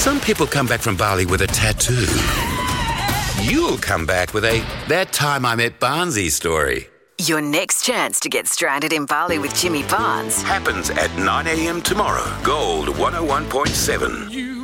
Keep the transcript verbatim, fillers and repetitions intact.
Some people come back from Bali with a tattoo. You'll come back with a "that time I met Barnsey" story. Your next chance to get stranded in Bali with Jimmy Barnes Happens at nine a.m. tomorrow. Gold one oh one point seven.